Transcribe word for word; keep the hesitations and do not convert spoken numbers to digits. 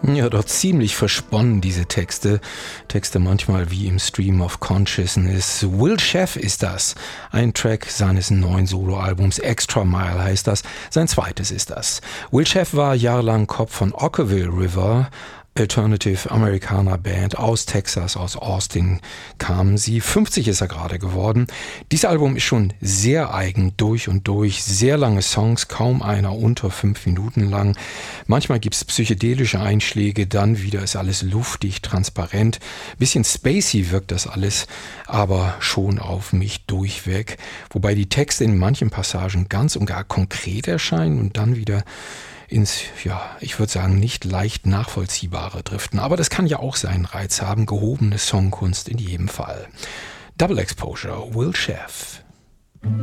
Ja, doch ziemlich versponnen, diese Texte. Texte manchmal wie im Stream of Consciousness. Will Sheff ist das. Ein Track seines neuen Soloalbums Extra Mile heißt das. Sein zweites ist das. Will Sheff war jahrelang Kopf von Okkervil River, Alternative Americana Band aus Texas, aus Austin kamen sie. fünfzig ist er gerade geworden. Dieses Album ist schon sehr eigen, durch und durch. Sehr lange Songs, kaum einer unter fünf Minuten lang. Manchmal gibt es psychedelische Einschläge, dann wieder ist alles luftig, transparent. Bisschen spacey wirkt das alles, aber schon auf mich durchweg. Wobei die Texte in manchen Passagen ganz und gar konkret erscheinen und dann wieder ins, ja, ich würde sagen, nicht leicht nachvollziehbare driften. Aber das kann ja auch seinen Reiz haben. Gehobene Songkunst in jedem Fall. Double Exposure, Will Sheff.